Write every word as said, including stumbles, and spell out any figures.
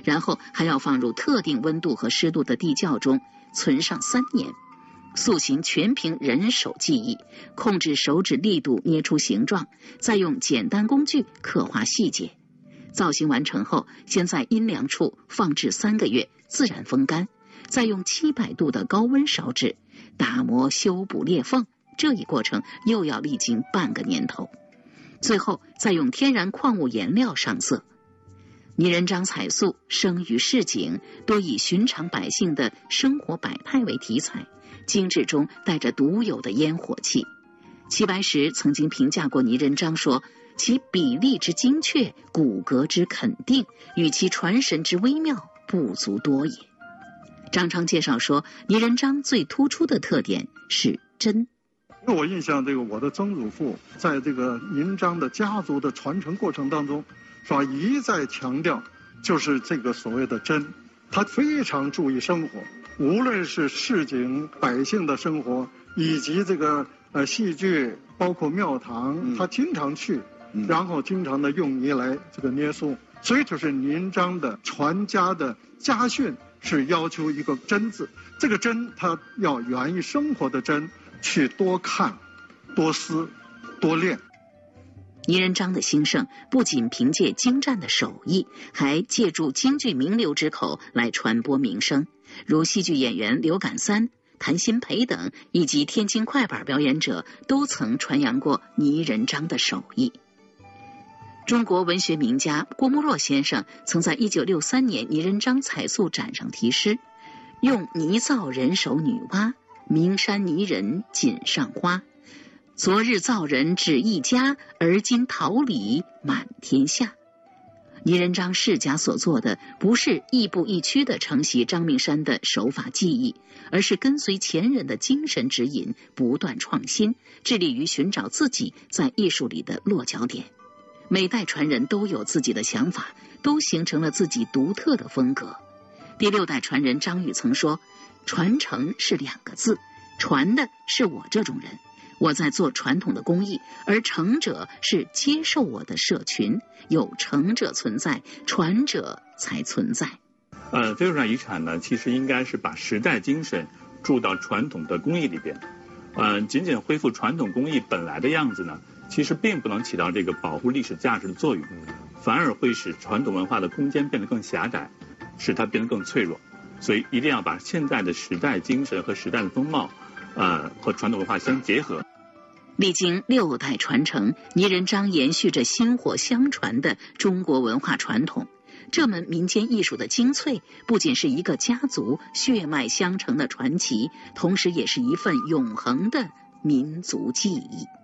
然后还要放入特定温度和湿度的地窖中存上三年。塑形全凭人手技艺，控制手指力度捏出形状，再用简单工具刻画细节。造型完成后，先在阴凉处放置三个月，自然风干，再用七百度的高温烧制，打磨修补裂缝。这一过程又要历经半个年头，最后再用天然矿物颜料上色。泥人张彩塑生于市井，多以寻常百姓的生活百态为题材，精致中带着独有的烟火气。齐白石曾经评价过泥人张说，其比例之精确，骨骼之肯定，与其传神之微妙，不足多也。张昌介绍说，泥人张最突出的特点是真。 我印象，这个我的曾祖父在这个泥张的家族的传承过程当中，是吧，一再强调就是这个所谓的真。他非常注意生活，无论是市井百姓的生活，以及这个呃戏剧，包括庙堂，嗯、他经常去，嗯、然后经常的用泥来这个捏塑。所以就是泥张的传家的家训是要求一个真字，这个真它要源于生活的真。去多看、多思、多练。 泥人张的兴盛不仅凭借精湛的手艺，还借助京剧名流之口来传播名声，如戏剧演员刘感三、谭鑫培等，以及天津快板表演者都曾传扬过泥人张的手艺。中国文学名家郭沫若先生曾在一九六三年泥人张彩塑展上题诗：用泥造人手女娲，名山泥人锦上花。昨日造人只一家，而今桃李满天下。泥人张世家所做的不是亦步亦趋地承袭张明山的手法技艺，而是跟随前人的精神指引，不断创新，致力于寻找自己在艺术里的落脚点。每代传人都有自己的想法，都形成了自己独特的风格。第六代传人张宇曾说，传承是两个字，传的是我这种人，我在做传统的工艺，而承者是接受我的社群。有承者存在，传者才存在。 呃，非物质遗产呢，其实应该是把时代精神注到传统的工艺里边。呃，仅仅恢复传统工艺本来的样子呢，其实并不能起到这个保护历史价值的作用，反而会使传统文化的空间变得更狭窄，使它变得更脆弱。所以一定要把现在的时代精神和时代的风貌，呃，和传统文化相结合。 历经六代传承，泥人张延续着薪火相传的中国文化传统。这门民间艺术的精粹，不仅是一个家族血脉相承的传奇，同时也是一份永恒的民族记忆。